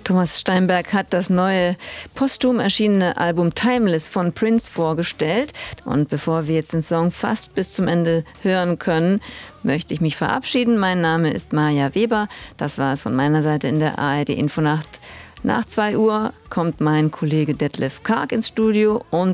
Thomas Steinberg hat das neue posthum erschienene Album Timeless von Prince vorgestellt. Und bevor wir jetzt den Song fast bis zum Ende hören können, möchte ich mich verabschieden. Mein Name ist Maja Weber. Das war es von meiner Seite in der ARD Infonacht. Nach 2 Uhr kommt mein Kollege Detlef Karg ins Studio und